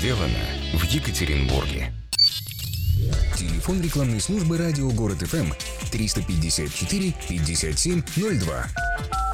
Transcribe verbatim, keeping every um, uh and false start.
сделано в Екатеринбурге. Телефон рекламной службы радио Город ФМ триста пятьдесят четыре пятьдесят семь ноль два.